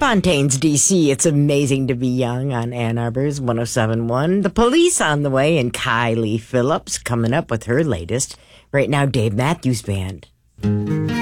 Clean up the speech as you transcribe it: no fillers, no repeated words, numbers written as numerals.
Fontaines, D.C. It's amazing to be young on Ann Arbor's 107.1. The Police on the way, and Kylie Phillips coming up with her latest. Right now, Dave Matthews Band.